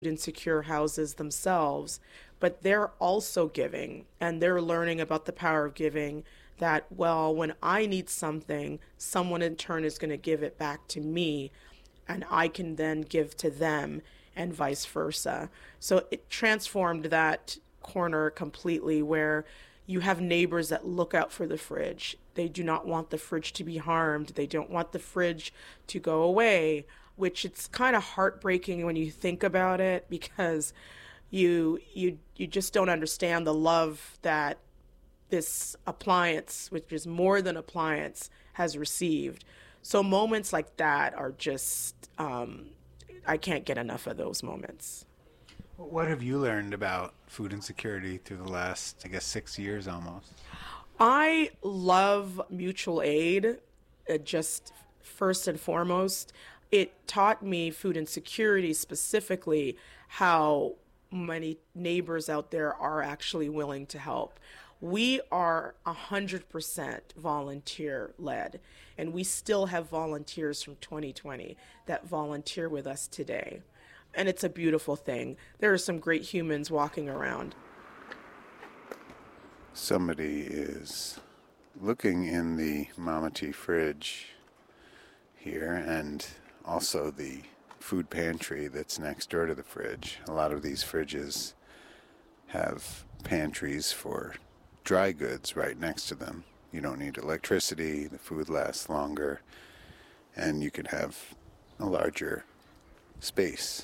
insecure houses themselves, but they're also giving and they're learning about the power of giving. That, well, when I need something, someone in turn is going to give it back to me, and I can then give to them, and vice versa. So it transformed that corner completely, where you have neighbors that look out for the fridge. They do not want the fridge to be harmed. They don't want the fridge to go away, which it's kind of heartbreaking when you think about it, because you just don't understand the love that this appliance, which is more than appliance, has received. So moments like that are just, I can't get enough of those moments. What have you learned about food insecurity through the last, I guess, 6 years almost? I love mutual aid, just first and foremost. It taught me food insecurity, specifically how many neighbors out there are actually willing to help. We are 100% volunteer led, and we still have volunteers from 2020 that volunteer with us today. And it's a beautiful thing. There are some great humans walking around. Somebody is looking in the Mama T fridge here, and also the food pantry that's next door to the fridge. A lot of these fridges have pantries for dry goods right next to them. You don't need electricity, the food lasts longer, and you can have a larger space.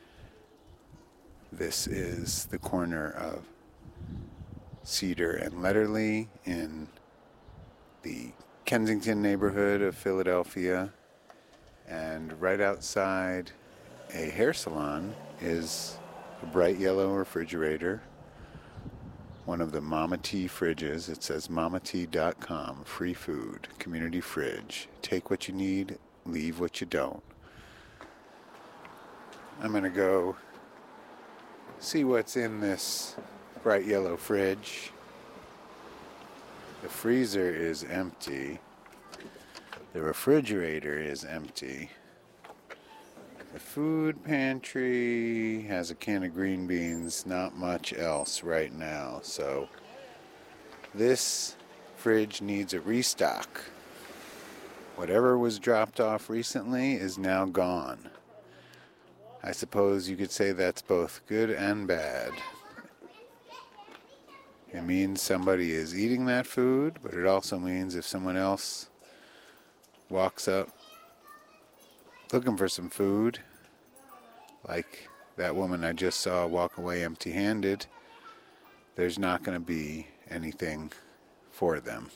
This is the corner of Cedar and Letterly in the Kensington neighborhood of Philadelphia. And right outside a hair salon is a bright yellow refrigerator, one of the Mama T fridges. It says mamat.com, free food, community fridge. Take what you need, leave what you don't. I'm going to go see what's in this bright yellow fridge. The freezer is empty. The refrigerator is empty. The food pantry has a can of green beans, not much else right now. So this fridge needs a restock. Whatever was dropped off recently is now gone. I suppose you could say that's both good and bad. It means somebody is eating that food, but it also means if someone else walks up looking for some food, like that woman I just saw walk away empty-handed, there's not going to be anything for them.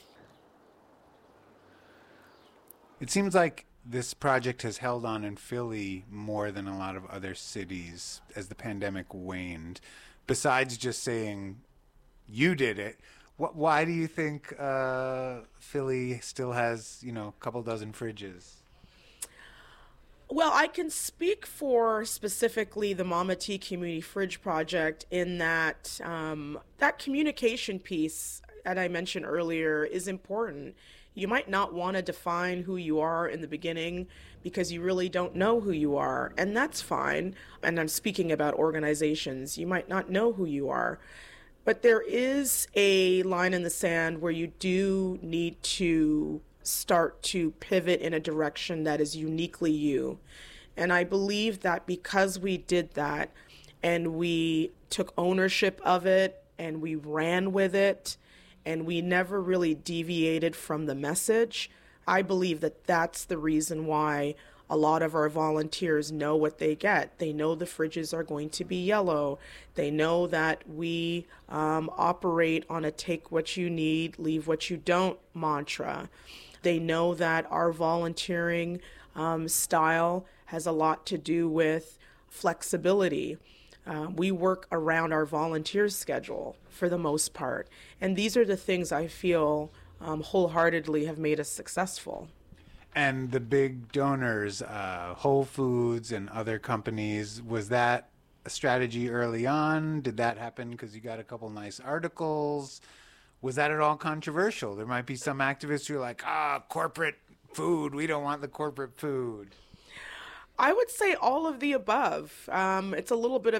It seems like this project has held on in Philly more than a lot of other cities as the pandemic waned. Besides just saying you did it, why do you think Philly still has, a couple dozen fridges? Well, I can speak for specifically the Mama T Community Fridge Project in that that communication piece that I mentioned earlier is important. You might not want to define who you are in the beginning because you really don't know who you are, and that's fine. And I'm speaking about organizations. You might not know who you are, but there is a line in the sand where you do need to start to pivot in a direction that is uniquely you. And I believe that because we did that and we took ownership of it and we ran with it and we never really deviated from the message, I believe that that's the reason why a lot of our volunteers know what they get. They know the fridges are going to be yellow. They know that we operate on a take what you need, leave what you don't mantra. They know that our volunteering style has a lot to do with flexibility. We work around our volunteer schedule for the most part. And these are the things I feel wholeheartedly have made us successful. And the big donors, Whole Foods and other companies, was that a strategy early on? Did that happen because you got a couple nice articles? Was that at all controversial? There might be some activists who are like, corporate food, we don't want the corporate food. I would say all of the above. It's a little bit of